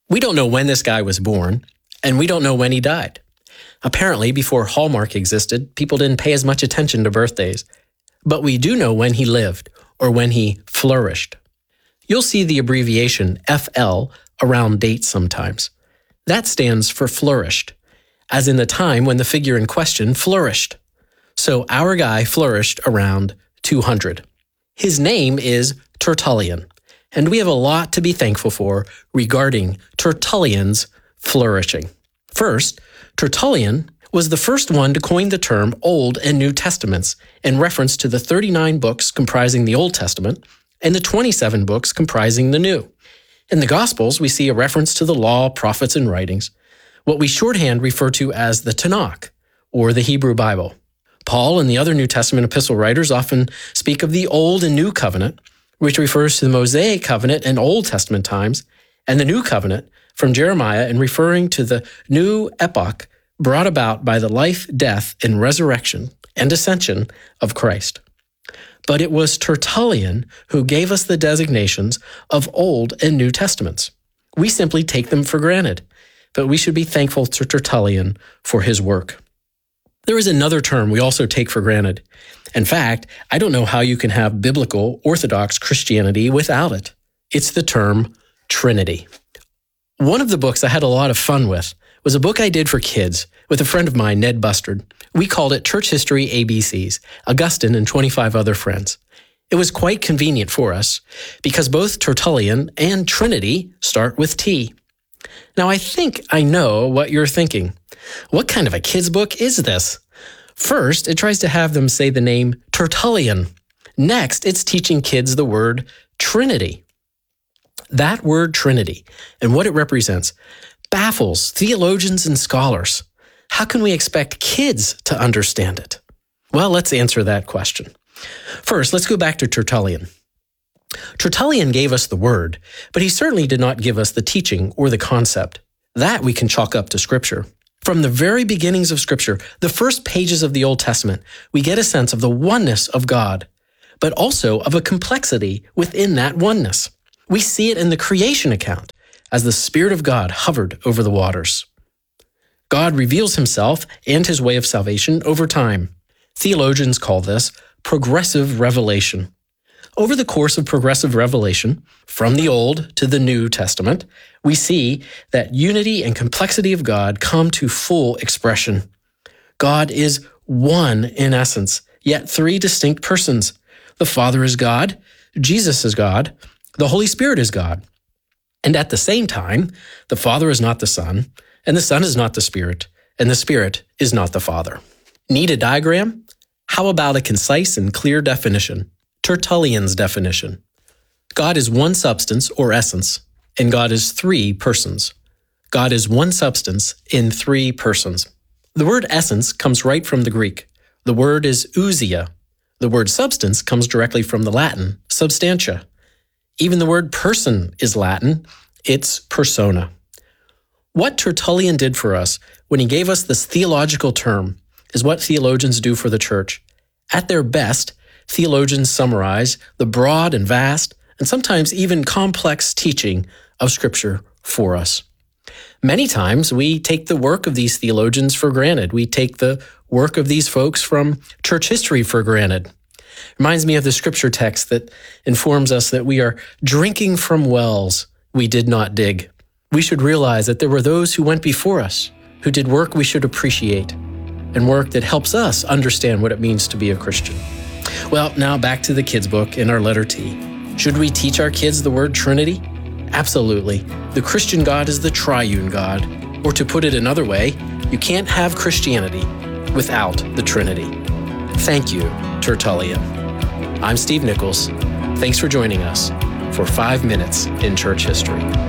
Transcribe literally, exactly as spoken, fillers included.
We don't know when this guy was born, and we don't know when he died. Apparently, before Hallmark existed, people didn't pay as much attention to birthdays. But we do know when he lived, or when he flourished. You'll see the abbreviation F L around dates sometimes. That stands for flourished, as in the time when the figure in question flourished. So our guy flourished around two hundred. His name is Tertullian, and we have a lot to be thankful for regarding Tertullian's flourishing. First, Tertullian was the first one to coin the term Old and New Testaments in reference to the thirty-nine books comprising the Old Testament and the twenty-seven books comprising the New. In the Gospels, we see a reference to the law, prophets, and writings, what we shorthand refer to as the Tanakh, or the Hebrew Bible. Paul and the other New Testament epistle writers often speak of the Old and New Covenant, which refers to the Mosaic Covenant in Old Testament times, and the New Covenant from Jeremiah in referring to the new epoch brought about by the life, death, and resurrection and ascension of Christ. But it was Tertullian who gave us the designations of Old and New Testaments. We simply take them for granted, but we should be thankful to Tertullian for his work. There is another term we also take for granted. In fact, I don't know how you can have biblical Orthodox Christianity without it. It's the term Trinity. One of the books I had a lot of fun with was a book I did for kids with a friend of mine, Ned Bustard. We called it Church History A B Cs, Augustine and twenty-five other friends. It was quite convenient for us because both Tertullian and Trinity start with T. Now, I think I know what you're thinking. What kind of a kid's book is this? First, it tries to have them say the name Tertullian. Next, it's teaching kids the word Trinity. That word Trinity and what it represents baffles theologians and scholars. How can we expect kids to understand it? Well, let's answer that question. First, let's go back to Tertullian. Tertullian gave us the word, but he certainly did not give us the teaching or the concept. That we can chalk up to Scripture. From the very beginnings of Scripture, the first pages of the Old Testament, we get a sense of the oneness of God, but also of a complexity within that oneness. We see it in the creation account as the Spirit of God hovered over the waters. God reveals himself and his way of salvation over time. Theologians call this progressive revelation. Over the course of progressive revelation, from the Old to the New Testament, we see that unity and complexity of God come to full expression. God is one in essence, yet three distinct persons. The Father is God, Jesus is God, the Holy Spirit is God. And at the same time, the Father is not the Son, and the Son is not the Spirit, and the Spirit is not the Father. Need a diagram? How about a concise and clear definition? Tertullian's definition. God is one substance or essence, and God is three persons. God is one substance in three persons. The word essence comes right from the Greek. The word is ousia. The word substance comes directly from the Latin, substantia. Even the word person is Latin. It's persona. What Tertullian did for us when he gave us this theological term is what theologians do for the church. At their best, theologians summarize the broad and vast, and sometimes even complex teaching of Scripture for us. Many times we take the work of these theologians for granted. We take the work of these folks from church history for granted. Reminds me of the Scripture text that informs us that we are drinking from wells we did not dig. We should realize that there were those who went before us, who did work we should appreciate, and work that helps us understand what it means to be a Christian. Well, now back to the kids' book in our letter T. Should we teach our kids the word Trinity? Absolutely. The Christian God is the triune God. Or to put it another way, you can't have Christianity without the Trinity. Thank you, Tertullian. I'm Steve Nichols. Thanks for joining us for Five Minutes in Church History.